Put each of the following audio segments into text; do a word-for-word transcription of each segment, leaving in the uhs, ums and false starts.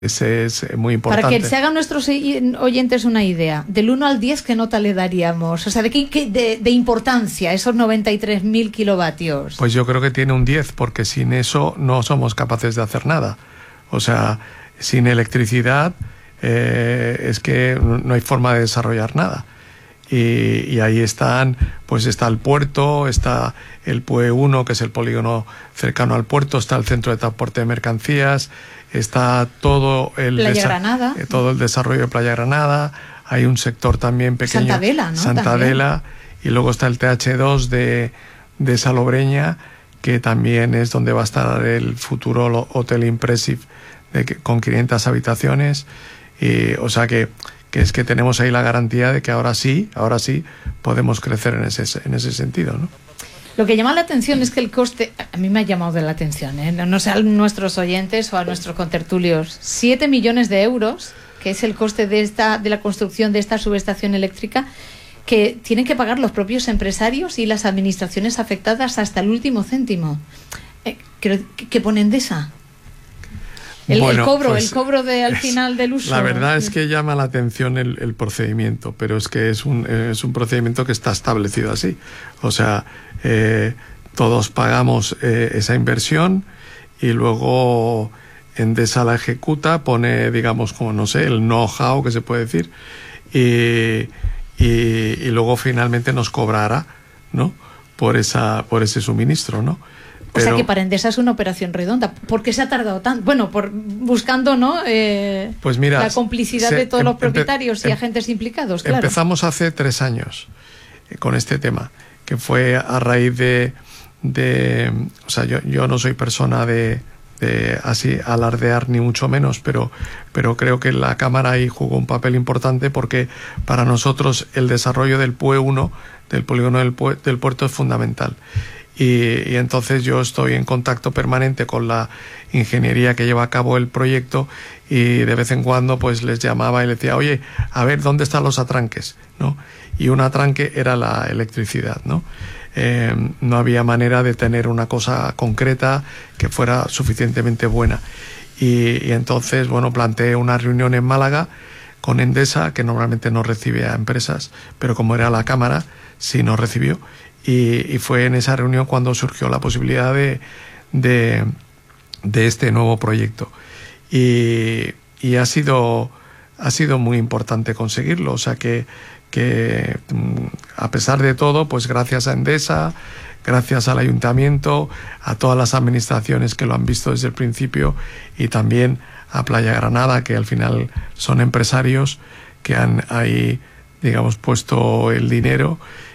Ese es muy importante. Para que se hagan nuestros oyentes una idea, del uno al diez, ¿qué nota le daríamos? O sea, ¿de qué, qué de, de importancia esos noventa y tres mil kilovatios? Pues yo creo que tiene un diez, porque sin eso no somos capaces de hacer nada. O sea, sin electricidad eh, es que no hay forma de desarrollar nada. Y, y ahí están, pues está el puerto, está el P U E uno, que es el polígono cercano al puerto, está el centro de transporte de mercancías, está todo el, Playa Granada. Eh, todo el desarrollo de Playa Granada, hay un sector también pequeño, Santa Adela, ¿no? Santa También. Adela, y luego está el T H dos de, de Salobreña, que también es donde va a estar el futuro Hotel Impressive de, con quinientas habitaciones, y, o sea que que es que tenemos ahí la garantía de que ahora sí, ahora sí podemos crecer en ese, en ese sentido, ¿no? Lo que llama la atención es que el coste, a mí me ha llamado de la atención, ¿eh? no, no sé a nuestros oyentes o a nuestros contertulios, siete millones de euros, que es el coste de esta de la construcción de esta subestación eléctrica, que tienen que pagar los propios empresarios y las administraciones afectadas hasta el último céntimo. Eh, ¿Qué, qué pone Endesa? El, bueno, el cobro, pues, el cobro de al final del uso. La verdad es que llama la atención el, el procedimiento, pero es que es un, es un procedimiento que está establecido así. O sea, eh, todos pagamos eh, esa inversión y luego Endesa la ejecuta, pone, digamos, como no sé, el know-how que se puede decir, y, y, y luego finalmente nos cobrará, ¿no? Por esa, por ese suministro, ¿no? Pero, o sea que para Endesa es una operación redonda. ¿Por qué se ha tardado tanto? Bueno, por buscando, ¿no? Eh, pues mira, la complicidad se, de todos em, los propietarios em, y agentes implicados, claro. Empezamos hace tres años eh, con este tema, que fue a raíz de, de o sea, yo, yo no soy persona de, de así alardear ni mucho menos, pero, pero creo que la Cámara ahí jugó un papel importante, porque para nosotros el desarrollo del P U E uno, del polígono del, del puerto, es fundamental. Y, y entonces yo estoy en contacto permanente con la ingeniería que lleva a cabo el proyecto, y de vez en cuando pues les llamaba y les decía, oye, a ver, ¿dónde están los atranques? ¿No? Y un atranque era la electricidad, ¿no? Eh, no había manera de tener una cosa concreta que fuera suficientemente buena. Y, y entonces, bueno, planteé una reunión en Málaga con Endesa, que normalmente no recibe a empresas, pero como era la Cámara, sí nos recibió. Y, y fue en esa reunión cuando surgió la posibilidad de, de, de este nuevo proyecto. Y, y ha sido, ha sido muy importante conseguirlo. O sea que, que a pesar de todo, pues gracias a Endesa, gracias al Ayuntamiento, a todas las administraciones que lo han visto desde el principio, y también a Playa Granada, que al final son empresarios que han ahí, digamos, puesto el dinero.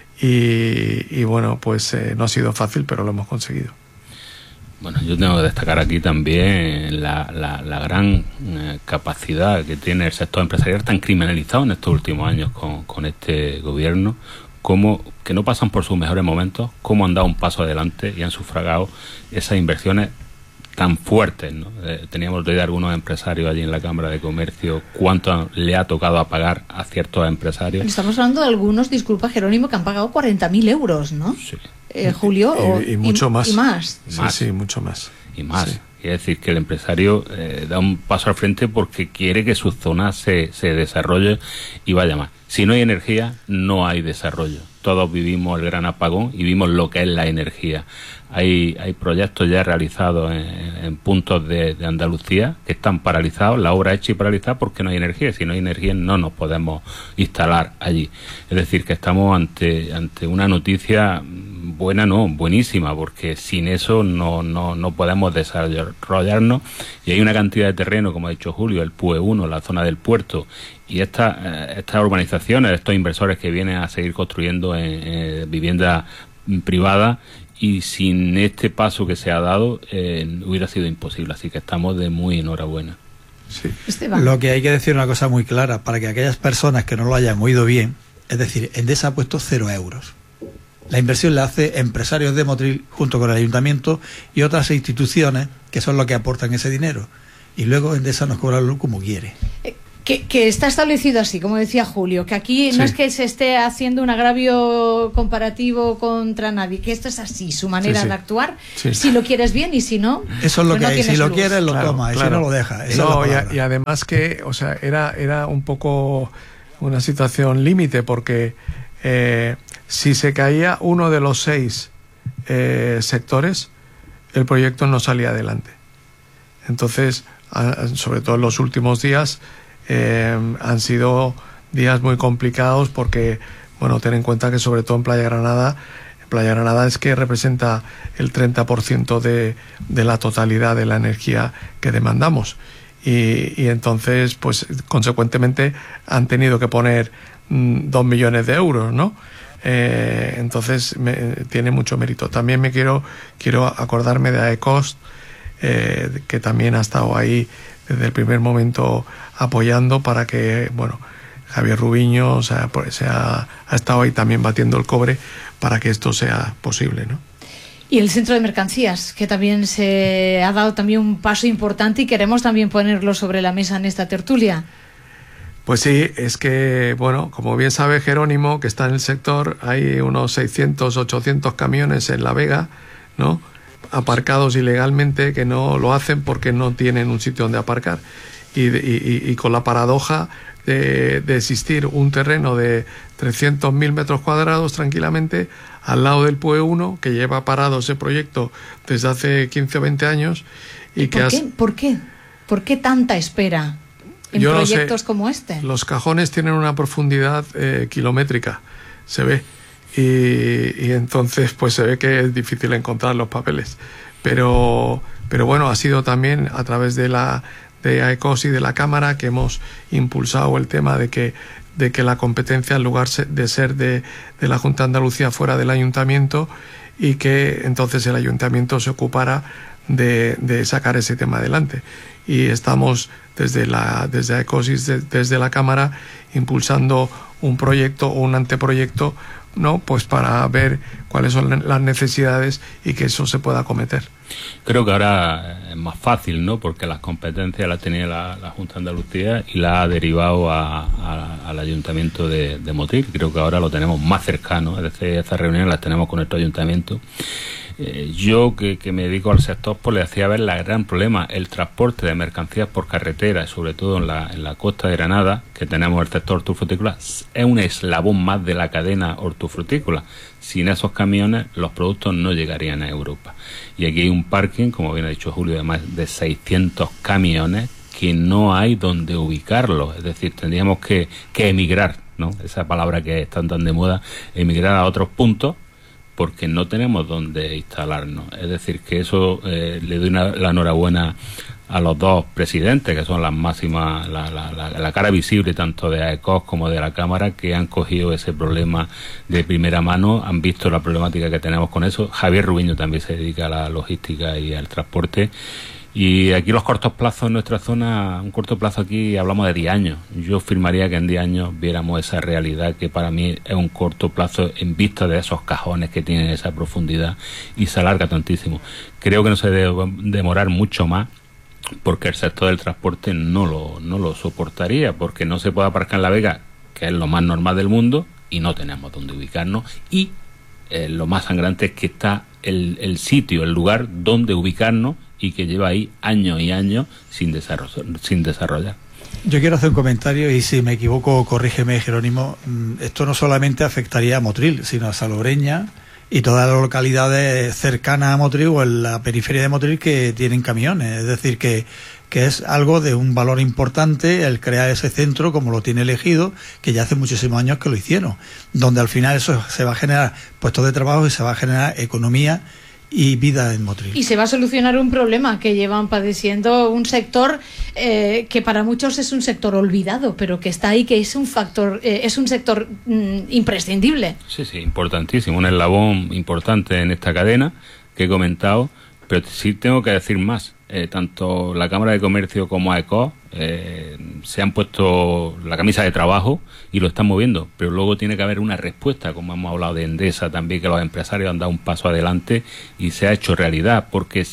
Y, y bueno, pues eh, no ha sido fácil, pero lo hemos conseguido. Bueno, yo tengo que destacar aquí también la, la, la gran eh, capacidad que tiene el sector empresarial, tan criminalizado en estos últimos años con, con este gobierno, como que no pasan por sus mejores momentos, cómo han dado un paso adelante y han sufragado esas inversiones tan fuertes, ¿no? Eh, teníamos de algunos empresarios allí en la Cámara de Comercio, cuánto le ha tocado a pagar a ciertos empresarios. Estamos hablando de algunos, disculpa Jerónimo, que han pagado cuarenta mil euros, ¿no? Sí. Eh, Julio, y, o, y, y mucho y, más. Y más. Sí, más. sí, mucho más. Y más. Sí. Quiere decir que el empresario eh, da un paso al frente porque quiere que su zona se, se desarrolle y vaya más. Si no hay energía, no hay desarrollo. Todos vivimos el gran apagón y vimos lo que es la energía. Hay, hay proyectos ya realizados en, en puntos de, de Andalucía que están paralizados, la obra hecha y paralizada porque no hay energía. Si no hay energía no nos podemos instalar allí. Es decir, que estamos ante, ante una noticia buena, no, buenísima, porque sin eso no, no, no podemos desarrollarnos. Y hay una cantidad de terreno, como ha dicho Julio, el P U E uno, la zona del puerto, y esta, eh, estas urbanizaciones, estos inversores que vienen a seguir construyendo en, en vivienda privada, y sin este paso que se ha dado eh, hubiera sido imposible, así que estamos de muy enhorabuena. Sí. Lo que hay que decir una cosa muy clara, para que aquellas personas que no lo hayan oído bien, es decir, Endesa ha puesto cero euros. La inversión la hace empresarios de Motril junto con el Ayuntamiento y otras instituciones que son los que aportan ese dinero, y luego Endesa nos cobra como quiere. Que, que está establecido así, como decía Julio, que aquí Sí. no es que se esté haciendo un agravio comparativo contra nadie, que esto es así, su manera Sí, sí. de actuar, Sí. si lo quieres bien y si no, Eso es lo pues que no hay. Si tienes lo luz. quieres, lo Claro, tomas. Y claro. si no, lo dejas. Esa No, es y, la a- palabra. y además que, o sea, era, era un poco una situación límite porque eh, si se caía uno de los seis eh, sectores, el proyecto no salía adelante. Entonces, a- sobre todo en los últimos días, eh, han sido días muy complicados porque, bueno, ten en cuenta que sobre todo en Playa Granada, Playa Granada es que representa el treinta por ciento de, de la totalidad de la energía que demandamos. Y, y entonces, pues, consecuentemente, han tenido que poner mm, dos millones de euros, ¿no? Eh, entonces, me, tiene mucho mérito. También me quiero, quiero acordarme de AECOS, eh, que también ha estado ahí desde el primer momento apoyando para que, bueno, Javier Rubiño, o sea, pues, se ha, ha estado ahí también batiendo el cobre para que esto sea posible, ¿no? Y el centro de mercancías, que también se ha dado también un paso importante y queremos también ponerlo sobre la mesa en esta tertulia. Pues sí, es que, bueno, como bien sabe Jerónimo, que está en el sector, hay unos seiscientos, ochocientos camiones en La Vega, ¿no?, aparcados ilegalmente, que no lo hacen porque no tienen un sitio donde aparcar. Y, y, y con la paradoja de, de existir un terreno de trescientos mil metros cuadrados tranquilamente al lado del P U E uno, que lleva parado ese proyecto desde hace quince o veinte años. Y que ¿Por has- qué? ¿Por qué? ¿Por qué tanta espera en Yo no sé. proyectos como este? Los cajones tienen una profundidad eh, kilométrica, se ve. Y, y entonces pues se ve que es difícil encontrar los papeles. Pero, pero bueno, ha sido también a través de la de AECOS y de la Cámara que hemos impulsado el tema de que, de que la competencia, en lugar de ser de, de la Junta de Andalucía, fuera del Ayuntamiento, y que entonces el Ayuntamiento se ocupara de, de sacar ese tema adelante. Y estamos desde la desde AECOS y desde, desde la Cámara impulsando un proyecto o un anteproyecto, ¿no?, pues para ver cuáles son las necesidades y que eso se pueda acometer. Creo que ahora es más fácil, ¿no?, porque las competencias las tenía la, la Junta de Andalucía y la ha derivado a, a, al Ayuntamiento de, de Motril. Creo que ahora lo tenemos más cercano, es decir, estas reuniones las tenemos con nuestro Ayuntamiento. Eh, yo, que, que me dedico al sector, pues le hacía ver el gran problema, el transporte de mercancías por carretera, sobre todo en la, en la costa de Granada, que tenemos el sector hortofrutícola, es un eslabón más de la cadena hortofrutícola. Sin esos camiones, los productos no llegarían a Europa. Y aquí hay un parking, como bien ha dicho Julio, de más de seiscientos camiones que no hay donde ubicarlos. Es decir, tendríamos que, que emigrar, ¿no?, esa palabra que está tan de moda, emigrar a otros puntos, porque no tenemos donde instalarnos. Es decir, que eso eh, le doy una, la enhorabuena a los dos presidentes, que son las máximas, la, la, la, la cara visible tanto de AECOS como de la Cámara, que han cogido ese problema de primera mano, han visto la problemática que tenemos con eso. Javier Rubiño también se dedica a la logística y al transporte. Y aquí los cortos plazos en nuestra zona, un corto plazo aquí hablamos de diez años. Yo afirmaría que en diez años viéramos esa realidad que para mí es un corto plazo en vista de esos cajones que tienen esa profundidad y se alarga tantísimo. Creo que no se debe demorar mucho más porque el sector del transporte no lo, no lo soportaría, porque no se puede aparcar en La Vega, que es lo más normal del mundo, y no tenemos donde ubicarnos. Y eh, lo más sangrante es que está el, el sitio, el lugar donde ubicarnos, y que lleva ahí años y años sin desarrollar, sin desarrollar. Yo quiero hacer un comentario y si me equivoco, corrígeme, Jerónimo. Esto no solamente afectaría a Motril, sino a Salobreña y todas las localidades cercanas a Motril o en la periferia de Motril que tienen camiones. Es decir, que, que es algo de un valor importante el crear ese centro como lo tiene elegido, que ya hace muchísimos años que lo hicieron, donde al final eso se va a generar puestos de trabajo y se va a generar economía y vida en Motril. Y se va a solucionar un problema que llevan padeciendo un sector eh, que para muchos es un sector olvidado, pero que está ahí, que es un factor, eh, es un sector mm, imprescindible. Sí, sí, importantísimo, un eslabón importante en esta cadena que he comentado, pero sí tengo que decir más. Eh, tanto la Cámara de Comercio como AECOS eh, se han puesto la camisa de trabajo y lo están moviendo, pero luego tiene que haber una respuesta, como hemos hablado de Endesa también, que los empresarios han dado un paso adelante y se ha hecho realidad, porque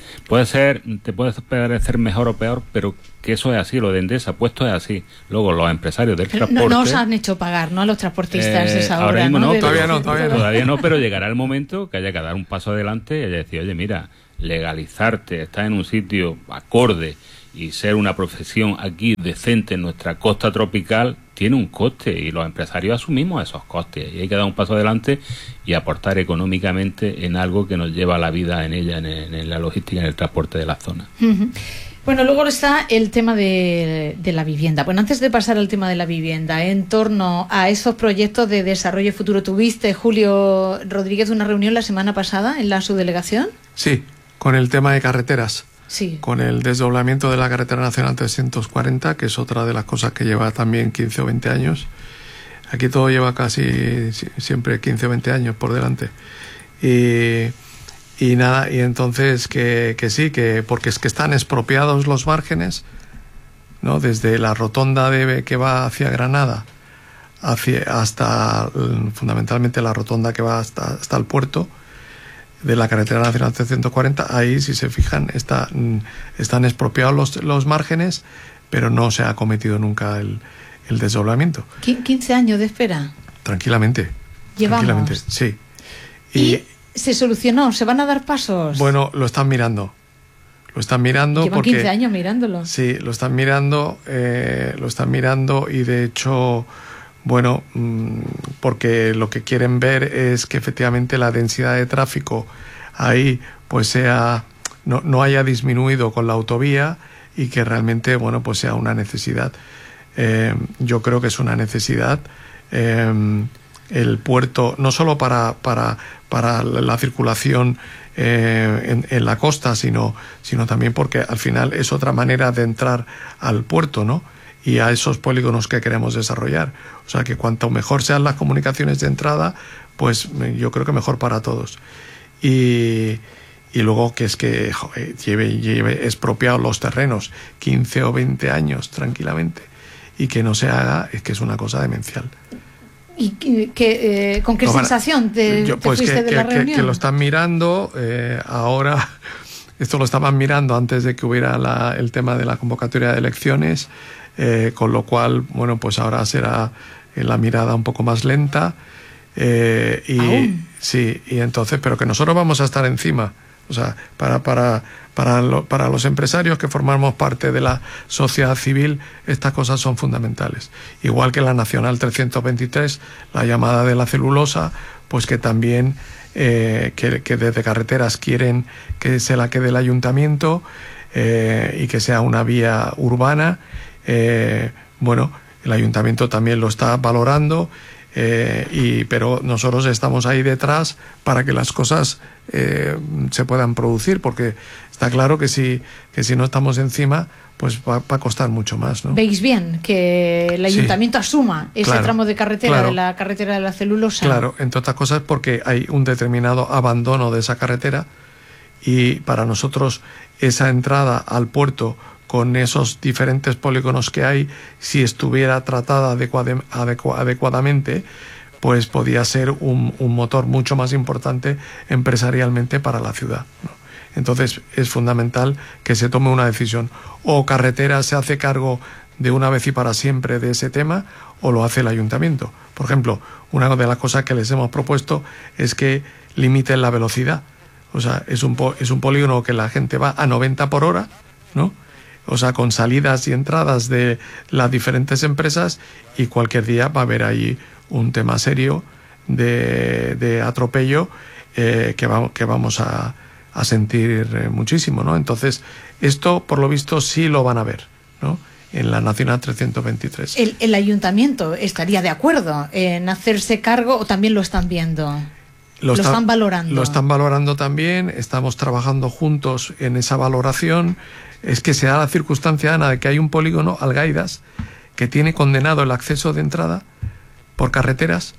Puede ser, te puede parecer mejor o peor, pero que eso es así, lo de Endesa puesto es así. Luego los empresarios del transporte... No, no os han hecho pagar, ¿no?, a los transportistas eh, esa hora, ahora mismo ¿no? no, De todavía los... no, todavía no. Todavía no, pero llegará el momento que haya que dar un paso adelante y haya que decir, oye, mira, legalizarte, estar en un sitio acorde y ser una profesión aquí decente en nuestra costa tropical tiene un coste y los empresarios asumimos esos costes y hay que dar un paso adelante y aportar económicamente en algo que nos lleva la vida en ella, en, en la logística, en el transporte de la zona. Uh-huh. Bueno, luego está el tema de, de la vivienda. Bueno, antes de pasar al tema de la vivienda, en torno a esos proyectos de desarrollo futuro, ¿tuviste, Julio Rodríguez, una reunión la semana pasada en la subdelegación? Sí, con el tema de carreteras. Sí. Con el desdoblamiento de la carretera nacional trescientos cuarenta, que es otra de las cosas que lleva también quince o veinte años. Aquí todo lleva casi siempre quince o veinte años por delante. Y, y nada, y entonces que, que sí, que porque es que están expropiados los márgenes, ¿no? Desde la rotonda de, que va hacia Granada hacia, hasta fundamentalmente la rotonda que va hasta, hasta el puerto de la carretera nacional trescientos cuarenta, ahí, si se fijan, está, están expropiados los, los márgenes, pero no se ha cometido nunca el, el desdoblamiento. quince años de espera. Tranquilamente. Llevamos. Tranquilamente, sí. Y, y se solucionó, se van a dar pasos. Bueno, lo están mirando. Lo están mirando. Llevan porque, quince años mirándolo. Sí, lo están mirando, eh, lo están mirando y de hecho... Bueno, porque lo que quieren ver es que efectivamente la densidad de tráfico ahí pues sea no, no haya disminuido con la autovía y que realmente bueno pues sea una necesidad. Eh, yo creo que es una necesidad eh, el puerto no solo para para para la circulación eh, en, en la costa, sino sino también porque al final es otra manera de entrar al puerto, ¿no? Y a esos polígonos que queremos desarrollar. O sea que cuanto mejor sean las comunicaciones de entrada, pues yo creo que mejor para todos. Y, y luego que es que joder, lleve, lleve expropiados los terrenos quince o veinte años tranquilamente y que no se haga, es que es una cosa demencial. ¿Y que, que, eh, con qué no, sensación te, yo, te pues fuiste que, de que, la que, reunión? Que lo están mirando eh, ahora... Esto lo estaban mirando antes de que hubiera la, el tema de la convocatoria de elecciones, eh, con lo cual, bueno, pues ahora será eh, la mirada un poco más lenta. Eh, y ¿Aún? Sí, y entonces, pero que nosotros vamos a estar encima. O sea, para, para, para, lo, para los empresarios que formamos parte de la sociedad civil, estas cosas son fundamentales. Igual que la Nacional trescientos veintitrés, la llamada de la celulosa, pues que también... Eh, que, que desde carreteras quieren que se la quede el ayuntamiento eh, y que sea una vía urbana. Eh, bueno, el ayuntamiento también lo está valorando, eh, y, pero nosotros estamos ahí detrás para que las cosas eh, se puedan producir, porque está claro que si, que si no estamos encima, pues va, va a costar mucho más, ¿no? ¿Veis bien que el ayuntamiento sí. asuma ese claro, tramo de carretera, claro, de la carretera de la celulosa? Claro, entre otras cosas porque hay un determinado abandono de esa carretera y para nosotros esa entrada al puerto con esos diferentes polígonos que hay, si estuviera tratada adecuad, adecu, adecuadamente, pues podía ser un, un motor mucho más importante empresarialmente para la ciudad, ¿no? Entonces es fundamental que se tome una decisión. O Carretera se hace cargo de una vez y para siempre de ese tema, o lo hace el ayuntamiento. Por ejemplo, una de las cosas que les hemos propuesto es que limiten la velocidad. O sea, es un, es un polígono que la gente va a noventa por hora, ¿no? O sea, con salidas y entradas de las diferentes empresas, y cualquier día va a haber ahí un tema serio de, de atropello eh, que, va, que vamos a... a sentir eh, muchísimo, ¿no? Entonces, esto, por lo visto, sí lo van a ver, ¿no? En la Nacional trescientos veintitrés. ¿El, el ayuntamiento estaría de acuerdo en hacerse cargo o también lo están viendo? Lo, lo está, están valorando. Lo están valorando también, estamos trabajando juntos en esa valoración. Es que se da la circunstancia, Ana, de que hay un polígono, Algaidas, que tiene condenado el acceso de entrada por carreteras.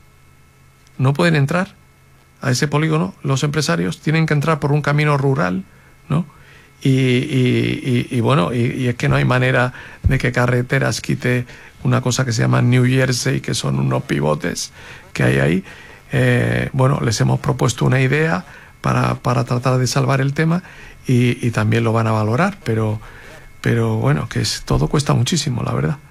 No pueden entrar a ese polígono, los empresarios tienen que entrar por un camino rural, ¿no? Y, y, y, y bueno, y, y es que no hay manera de que Carreteras quite una cosa que se llama New Jersey, que son unos pivotes que hay ahí. Eh, bueno, les hemos propuesto una idea para, para tratar de salvar el tema y, y también lo van a valorar, pero, pero bueno, que es, todo cuesta muchísimo, la verdad.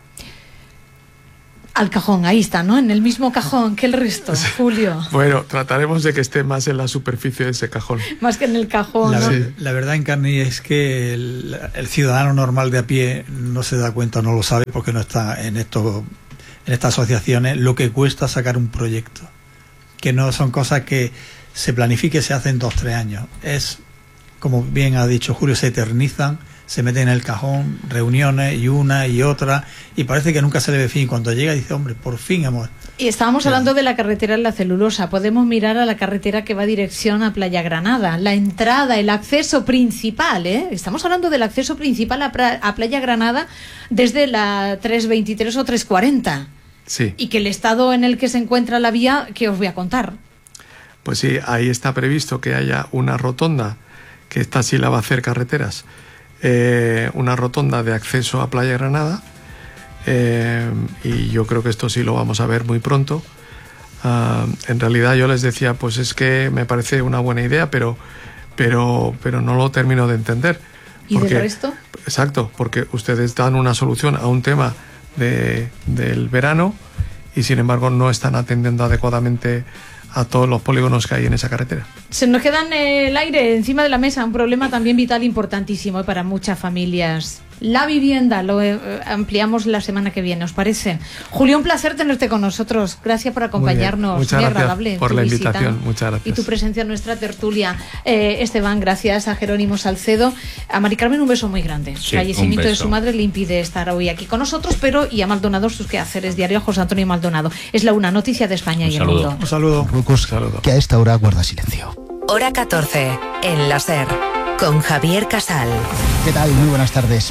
Al cajón, ahí está, ¿no? En el mismo cajón que el resto, Julio. Bueno, trataremos de que esté más en la superficie de ese cajón. Más que en el cajón, la, ¿no? sí. La verdad, Encarni, es que el, el ciudadano normal de a pie no se da cuenta, no lo sabe porque no está en esto, en estas asociaciones, lo que cuesta sacar un proyecto. Que no son cosas que se planifique, se hacen dos, tres años. Es, como bien ha dicho Julio, se eternizan, se meten en el cajón, reuniones y una y otra, y parece que nunca se le ve fin. Cuando llega dice, hombre, por fin hemos... Y estábamos Pero... hablando de la carretera en la celulosa. Podemos mirar a la carretera que va dirección a Playa Granada. La entrada, el acceso principal, ¿eh? Estamos hablando del acceso principal a, pra... a Playa Granada desde la tres veintitrés o tres cuarenta. Sí. Y que el estado en el que se encuentra la vía, que os voy a contar. Pues sí, ahí está previsto que haya una rotonda, que esta sí la va a hacer Carreteras, eh, una rotonda de acceso a Playa Granada, eh, y yo creo que esto sí lo vamos a ver muy pronto. Uh, en realidad yo les decía, pues es que me parece una buena idea, pero, pero, pero no lo termino de entender. ¿Y porque, del resto? Exacto, porque ustedes dan una solución a un tema de, del verano y sin embargo no están atendiendo adecuadamente a todos los polígonos que hay en esa carretera. Se nos queda en el aire, encima de la mesa, un problema también vital importantísimo para muchas familias. La vivienda, lo eh, ampliamos la semana que viene, ¿os parece? Julio, un placer tenerte con nosotros. Gracias por acompañarnos. Muy, Muchas muy gracias agradable por tu la visita invitación. Muchas gracias. y tu presencia en nuestra tertulia. Eh, Esteban, gracias. A Jerónimo Salcedo. A Mari Carmen, un beso muy grande. Sí, el fallecimiento un de su madre le impide estar hoy aquí con nosotros, pero y a Maldonado sus quehaceres diario, a José Antonio Maldonado. Es la una noticia de España Un y saludo. el mundo. Un saludo. Marruecos, Un saludo. que a esta hora guarda silencio. Hora catorce, en la SER, con Javier Casal. ¿Qué tal? Muy buenas tardes.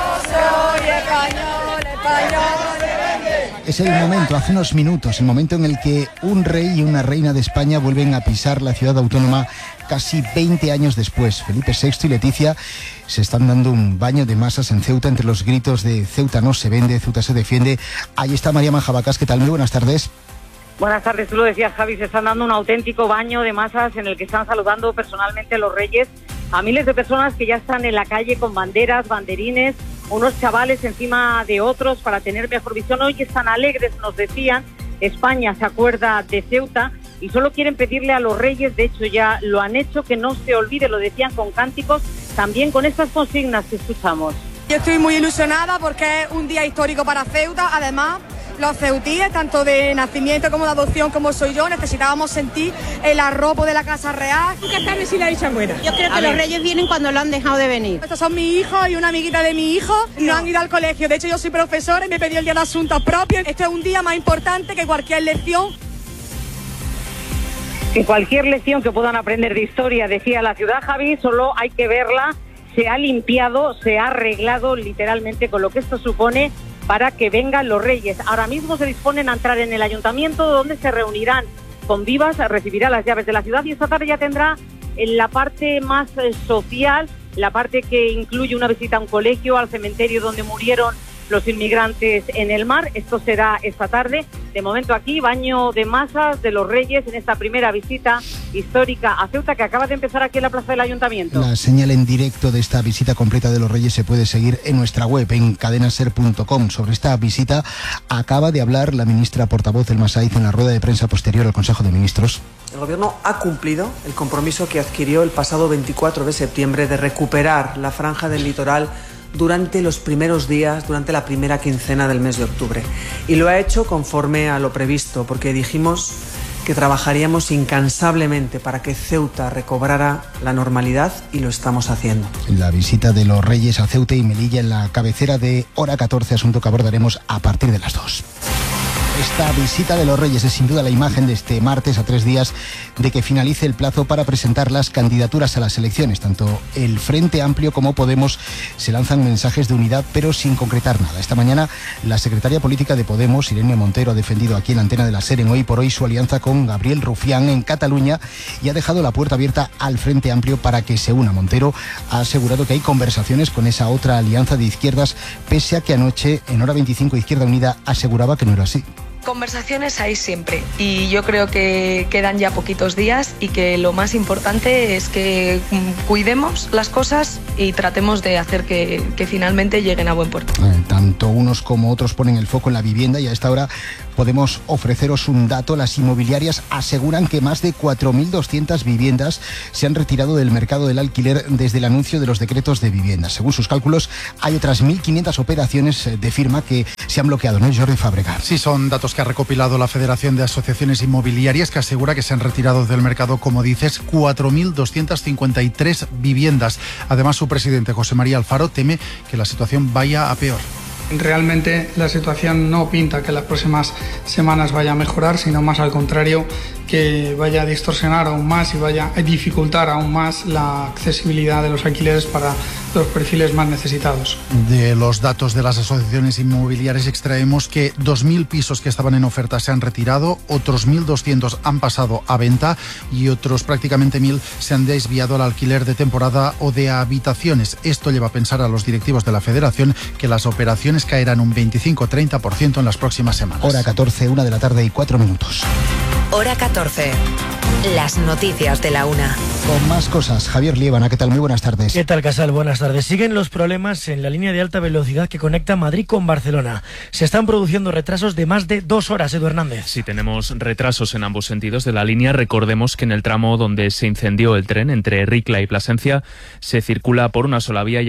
Es el momento, hace unos minutos, el momento en el que un rey y una reina de España vuelven a pisar la ciudad autónoma casi veinte años después. Felipe sexto y Leticia se están dando un baño de masas en Ceuta entre los gritos de Ceuta no se vende, Ceuta se defiende. Ahí está María Manjabacas, ¿qué tal? Muy buenas tardes. Buenas tardes, tú lo decías, Javi, se están dando un auténtico baño de masas en el que están saludando personalmente los reyes a miles de personas que ya están en la calle con banderas, banderines, unos chavales encima de otros para tener mejor visión. Hoy están alegres, nos decían, España se acuerda de Ceuta y solo quieren pedirle a los reyes, de hecho ya lo han hecho, que no se olvide, lo decían con cánticos, también con estas consignas que escuchamos. Yo estoy muy ilusionada porque es un día histórico para Ceuta. Además, los ceutíes, tanto de nacimiento como de adopción como soy yo, necesitábamos sentir el arropo de la Casa Real. ¿Qué tal si la dicha buena? Yo creo que A los ver. reyes vienen cuando lo han dejado de venir. Estos son mis hijos y una amiguita de mi hijo. No han ido al colegio. De hecho, yo soy profesora y me pedí el día de asuntos propios. Este es un día más importante que cualquier lección. Que cualquier lección que puedan aprender de historia, decía la ciudad, Javi, solo hay que verla. Se ha limpiado, se ha arreglado literalmente con lo que esto supone para que vengan los reyes. Ahora mismo se disponen a entrar en el ayuntamiento, donde se reunirán con vivas, recibirá las llaves de la ciudad y esta tarde ya tendrá en la parte más eh, social, la parte que incluye una visita a un colegio, al cementerio donde murieron los inmigrantes en el mar. Esto será esta tarde. De momento aquí, baño de masas de los reyes en esta primera visita histórica a Ceuta que acaba de empezar aquí en la plaza del ayuntamiento. La señal en directo de esta visita completa de los Reyes se puede seguir en nuestra web, en cadenaser punto com. Sobre esta visita acaba de hablar la ministra portavoz del Masaiz en la rueda de prensa posterior al Consejo de Ministros. El Gobierno ha cumplido el compromiso que adquirió el pasado veinticuatro de septiembre de recuperar la franja del litoral durante los primeros días, durante la primera quincena del mes de octubre. Y lo ha hecho conforme a lo previsto, porque dijimos que trabajaríamos incansablemente para que Ceuta recobrara la normalidad y lo estamos haciendo. La visita de los Reyes a Ceuta y Melilla en la cabecera de Hora catorce, asunto que abordaremos a partir de las dos. Esta visita de los Reyes es sin duda la imagen de este martes, a tres días de que finalice el plazo para presentar las candidaturas a las elecciones. Tanto el Frente Amplio como Podemos se lanzan mensajes de unidad, pero sin concretar nada. Esta mañana la secretaria política de Podemos, Irene Montero, ha defendido aquí en la antena de la SER en Hoy por Hoy su alianza con Gabriel Rufián en Cataluña y ha dejado la puerta abierta al Frente Amplio para que se una. Montero ha asegurado que hay conversaciones con esa otra alianza de izquierdas, pese a que anoche en Hora veinticinco Izquierda Unida aseguraba que no era así. Conversaciones hay siempre y yo creo que quedan ya poquitos días y que lo más importante es que cuidemos las cosas y tratemos de hacer que, que finalmente lleguen a buen puerto. Eh, tanto unos como otros ponen el foco en la vivienda y a esta hora podemos ofreceros un dato. Las inmobiliarias aseguran que más de cuatro mil doscientas viviendas se han retirado del mercado del alquiler desde el anuncio de los decretos de vivienda. Según sus cálculos, hay otras mil quinientas operaciones de firma que se han bloqueado, ¿no, Jordi Fábrega? Sí, son datos que ha recopilado la Federación de Asociaciones Inmobiliarias, que asegura que se han retirado del mercado, como dices, cuatro mil doscientas cincuenta y tres viviendas. Además, su presidente, José María Alfaro, teme que la situación vaya a peor. Realmente la situación no pinta que las próximas semanas vaya a mejorar, sino más al contrario, que vaya a distorsionar aún más y vaya a dificultar aún más la accesibilidad de los alquileres para los perfiles más necesitados. De los datos de las asociaciones inmobiliarias extraemos que dos mil pisos que estaban en oferta se han retirado, otros mil doscientos han pasado a venta y otros prácticamente mil se han desviado al alquiler de temporada o de habitaciones. Esto lleva a pensar a los directivos de la Federación que las operaciones caerán un veinticinco a treinta por ciento en las próximas semanas. Hora catorce, una de la tarde y cuatro minutos. Hora catorce. Las noticias de la una. Con más cosas, Javier Liébana, ¿qué tal? Muy buenas tardes. ¿Qué tal, Casal? Buenas tardes. Siguen los problemas en la línea de alta velocidad que conecta Madrid con Barcelona. Se están produciendo retrasos de más de dos horas, Edu Hernández. Sí, tenemos retrasos en ambos sentidos de la línea. Recordemos que en el tramo donde se incendió el tren entre Ricla y Plasencia se circula por una sola vía y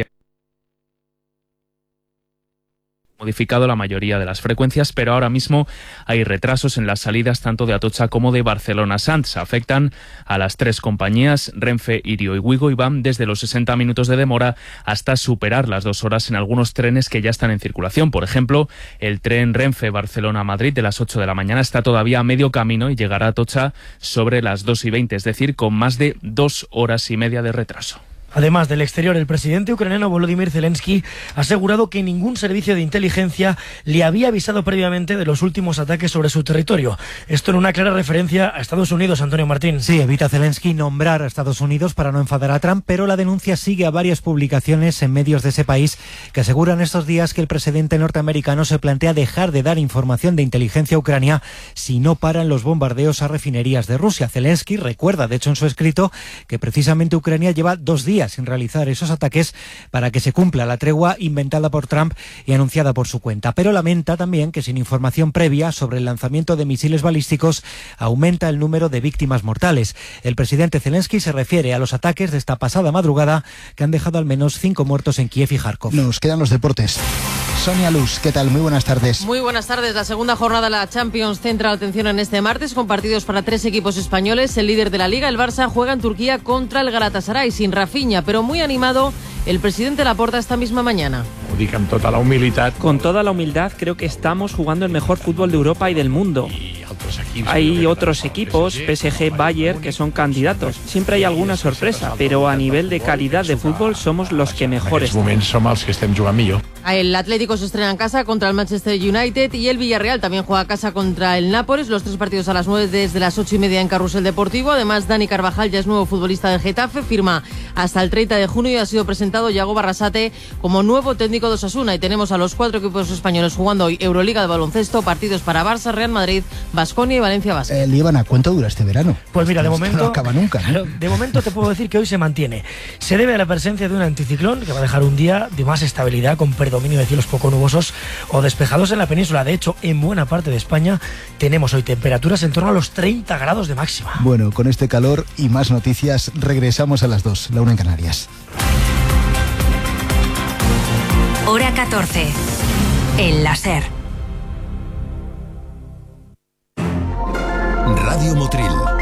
modificado la mayoría de las frecuencias, pero ahora mismo hay retrasos en las salidas tanto de Atocha como de Barcelona-Sants. Afectan a las tres compañías, Renfe, Irio y Wigo, y van desde los sesenta minutos de demora hasta superar las dos horas en algunos trenes que ya están en circulación. Por ejemplo, el tren Renfe Barcelona-Madrid de las ocho de la mañana está todavía a medio camino y llegará a Atocha sobre las dos y veinte, es decir, con más de dos horas y media de retraso. Además, del exterior, el presidente ucraniano Volodymyr Zelensky ha asegurado que ningún servicio de inteligencia le había avisado previamente de los últimos ataques sobre su territorio. Esto en una clara referencia a Estados Unidos, Antonio Martín. Sí, evita Zelensky nombrar a Estados Unidos para no enfadar a Trump, pero la denuncia sigue a varias publicaciones en medios de ese país que aseguran estos días que el presidente norteamericano se plantea dejar de dar información de inteligencia a Ucrania si no paran los bombardeos a refinerías de Rusia. Zelensky recuerda, de hecho, en su escrito, que precisamente Ucrania lleva dos días sin realizar esos ataques para que se cumpla la tregua inventada por Trump y anunciada por su cuenta. Pero lamenta también que sin información previa sobre el lanzamiento de misiles balísticos aumenta el número de víctimas mortales. El presidente Zelensky se refiere a los ataques de esta pasada madrugada que han dejado al menos cinco muertos en Kiev y Kharkov. Nos quedan los deportes. Sonia Luz, ¿qué tal? Muy buenas tardes. Muy buenas tardes. La segunda jornada de la Champions centra la atención en este martes con partidos para tres equipos españoles. El líder de la Liga, el Barça, juega en Turquía contra el Galatasaray sin Rafinha, pero muy animado el presidente Laporta esta misma mañana. Con toda la humildad. Con toda la humildad, creo que estamos jugando el mejor fútbol de Europa y del mundo. Hay otros equipos, P S G, Bayern, que son candidatos. Siempre hay alguna sorpresa, pero a nivel de calidad de fútbol somos los que mejores. El Atlético se estrena en casa contra el Manchester United y el Villarreal también juega a casa contra el Nápoles. Los tres partidos a las nueve desde las ocho y media en Carrusel Deportivo. Además, Dani Carvajal ya es nuevo futbolista del Getafe, firma hasta el treinta de junio y ha sido presentado Yago Barrasate como nuevo técnico de Osasuna. Y tenemos a los cuatro equipos españoles jugando hoy Euroliga de baloncesto, partidos para Barça, Real Madrid, Baskonia y Valencia Basket. Eh, Líbana, ¿cuánto dura este verano? Pues mira, de Esto momento no acaba nunca, ¿no? De momento te puedo decir que hoy se mantiene. Se debe a la presencia de un anticiclón que va a dejar un día de más estabilidad con predominio de cielos poco nubosos o despejados en la península. De hecho, en buena parte de España tenemos hoy temperaturas en torno a los treinta grados de máxima. Bueno, con este calor y más noticias regresamos a las dos, la una en Canarias. Hora catorce. En la SER. Radio Motril.